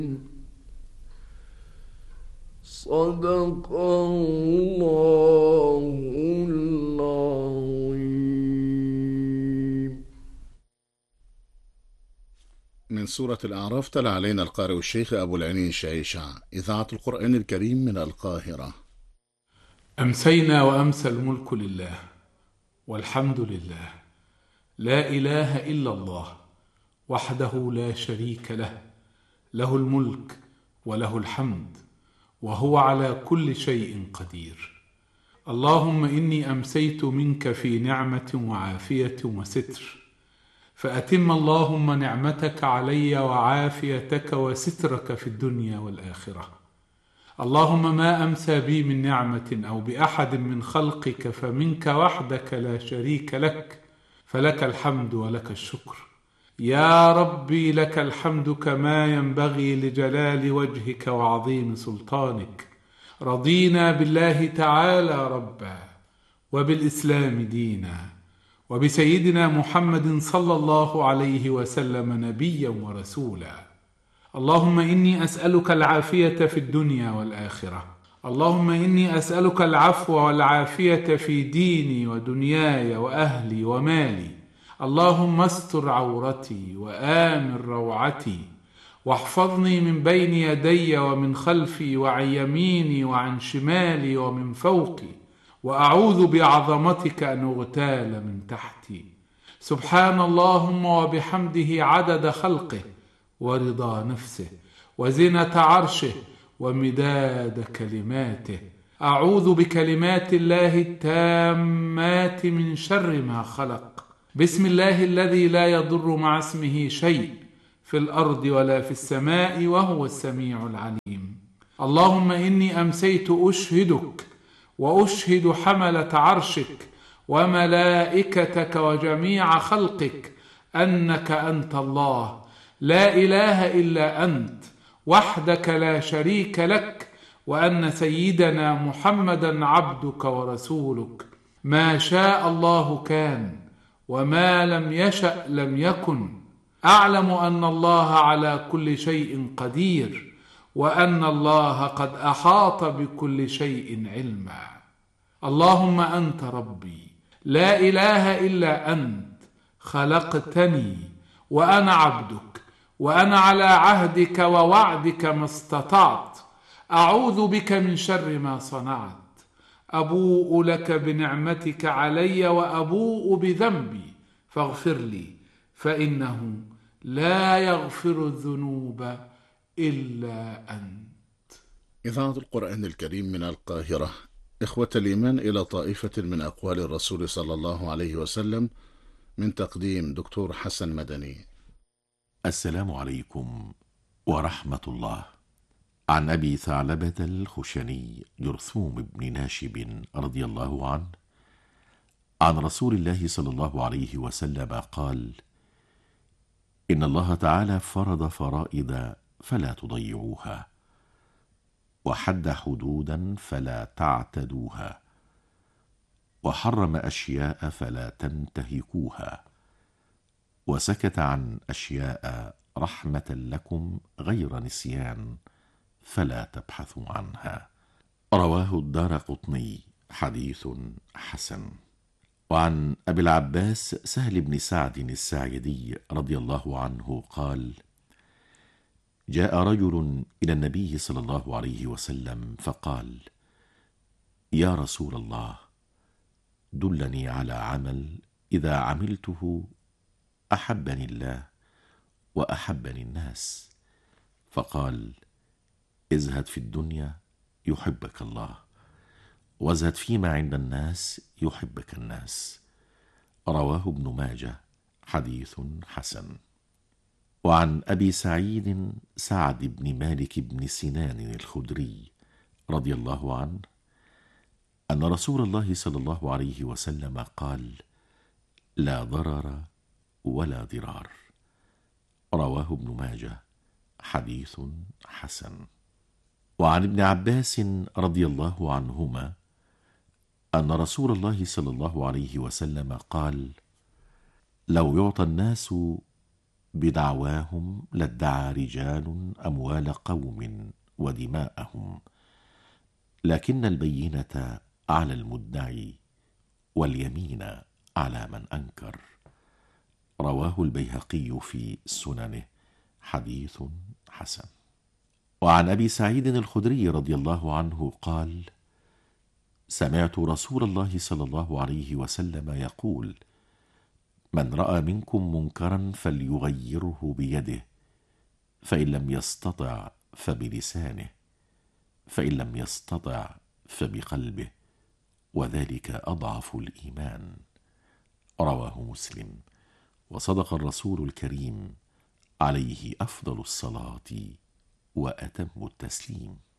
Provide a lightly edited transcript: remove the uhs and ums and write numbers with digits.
صدق الله العظيم. من سورة الأعراف تلا علينا القارئ الشيخ أبو العينين شعيشع، إذاعة القرآن الكريم من القاهرة. أمسينا وأمسى الملك لله والحمد لله، لا إله إلا الله وحده لا شريك له، له الملك وله الحمد وهو على كل شيء قدير. اللهم إني أمسيت منك في نعمة وعافية وستر، فأتم اللهم نعمتك علي وعافيتك وسترك في الدنيا والآخرة. اللهم ما أمسى بي من نعمة أو بأحد من خلقك فمنك وحدك لا شريك لك، فلك الحمد ولك الشكر. يا ربي لك الحمد كما ينبغي لجلال وجهك وعظيم سلطانك. رضينا بالله تعالى ربا، وبالإسلام دينا، وبسيدنا محمد صلى الله عليه وسلم نبيا ورسولا. اللهم إني أسألك العافية في الدنيا والآخرة. اللهم إني أسألك العفو والعافية في ديني ودنياي وأهلي ومالي. اللهم استر عورتي وآمن روعتي، واحفظني من بين يدي ومن خلفي وعن يميني وعن شمالي ومن فوقي، وأعوذ بعظمتك أن أغتال من تحتي. سبحان اللهم وبحمده عدد خلقه ورضا نفسه وزنة عرشه ومداد كلماته. أعوذ بكلمات الله التامات من شر ما خلق. بسم الله الذي لا يضر مع اسمه شيء في الأرض ولا في السماء وهو السميع العليم. اللهم إني أمسيت أشهدك وأشهد حملة عرشك وملائكتك وجميع خلقك أنك أنت الله، لا إله إلا أنت وحدك لا شريك لك، وأن سيدنا محمدا عبدك ورسولك. ما شاء الله كان، وما لم يشأ لم يكن. أعلم أن الله على كل شيء قدير، وأن الله قد أحاط بكل شيء علما. اللهم أنت ربي، لا إله إلا أنت، خلقتني وأنا عبدك، وأنا على عهدك ووعدك ما استطعت. أعوذ بك من شر ما صنعت. أبوء لك بنعمتك علي وأبوء بذنبي، فاغفر لي، فإنه لا يغفر الذنوب إلا أنت. إذاعة القرآن الكريم من القاهرة. إخوة الإيمان، إلى طائفة من أقوال الرسول صلى الله عليه وسلم، من تقديم دكتور حسن مدني. السلام عليكم ورحمة الله. عن أبي ثعلبة الخشني جرثوم بن ناشب رضي الله عنه عن رسول الله صلى الله عليه وسلم قال: إن الله تعالى فرض فرائض فلا تضيعوها، وحد حدودا فلا تعتدوها، وحرم أشياء فلا تنتهكوها، وسكت عن أشياء رحمة لكم غير نسيان فلا تبحثوا عنها. رواه الدارقطني، حديث حسن. وعن أبي العباس سهل بن سعد الساعدي رضي الله عنه قال: جاء رجل إلى النبي صلى الله عليه وسلم فقال: يا رسول الله، دلني على عمل إذا عملته أحبني الله وأحبني الناس. فقال: ازهد في الدنيا يحبك الله، وازهد فيما عند الناس يحبك الناس. رواه ابن ماجه، حديث حسن. وعن أبي سعيد سعد بن مالك بن سنان الخدري رضي الله عنه أن رسول الله صلى الله عليه وسلم قال: لا ضرر ولا ضرار. رواه ابن ماجه، حديث حسن. وعن ابن عباس رضي الله عنهما أن رسول الله صلى الله عليه وسلم قال: لو يعطى الناس بدعواهم لادعى رجال أموال قوم ودماءهم، لكن البينة على المدعي واليمين على من أنكر. رواه البيهقي في سننه، حديث حسن. وعن أبي سعيد الخدري رضي الله عنه قال: سمعت رسول الله صلى الله عليه وسلم يقول: من رأى منكم منكرا فليغيره بيده، فإن لم يستطع فبلسانه، فإن لم يستطع فبقلبه، وذلك أضعف الإيمان. رواه مسلم. وصدق الرسول الكريم عليه أفضل الصلاة وأتم التسليم.